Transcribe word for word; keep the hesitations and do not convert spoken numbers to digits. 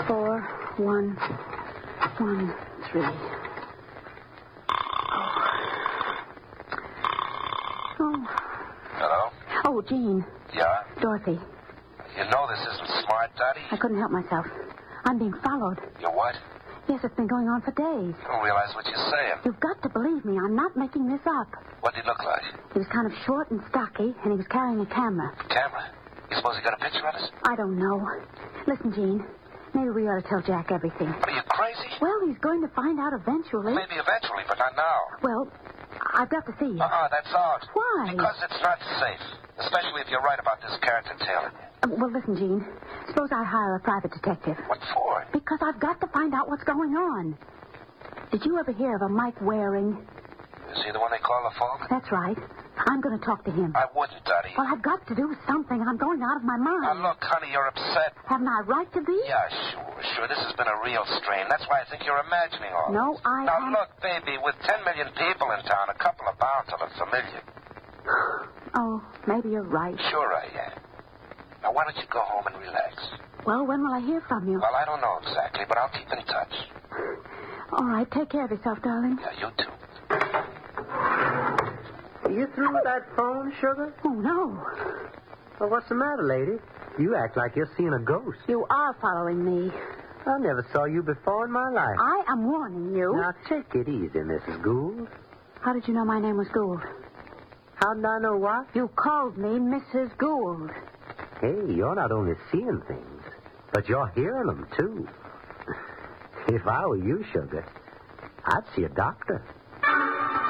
four, one, one, three. Oh. Hello? Oh, Jean. Yeah? Dorothy. You know this isn't smart, Daddy. I couldn't help myself. I'm being followed. You what? Yes, it's been going on for days. You don't realize what you're saying. You've got to believe me. I'm not making this up. What did he look like? He was kind of short and stocky, and he was carrying a camera. Camera? You suppose he got a picture of us? I don't know. Listen, Jean. Maybe we ought to tell Jack everything. What, are you crazy? Well, he's going to find out eventually. Maybe eventually, but not now. Well, I've got to see you. Uh-uh, that's out. Why? Because it's not safe. Especially if you're right about this character Taylor. Uh, well, listen, Jean. Suppose I hire a private detective. What for? Because I've got to find out what's going on. Did you ever hear of a Mike Waring? Is he the one they call the Falk? That's right. I'm going to talk to him. I wouldn't, Daddy. Well, I've got to do something. I'm going out of my mind. Now, look, honey, you're upset. Haven't I a right to be? Yeah, sure, sure. This has been a real strain. That's why I think you're imagining all No, this. I Now, am... look, baby, with ten million people in town, a couple of bounds will look familiar. Oh, maybe you're right. Sure I am. Now, why don't you go home and relax? Well, when will I hear from you? Well, I don't know exactly, but I'll keep in touch. All right, take care of yourself, darling. Yeah, you too. Are you through with that phone, Sugar? Oh, no. Well, what's the matter, lady? You act like you're seeing a ghost. You are following me. I never saw you before in my life. I am warning you. Now, take it easy, Missus Gould. How did you know my name was Gould? How did I know what? You called me Missus Gould. Hey, you're not only seeing things, but you're hearing them, too. If I were you, Sugar, I'd see a doctor.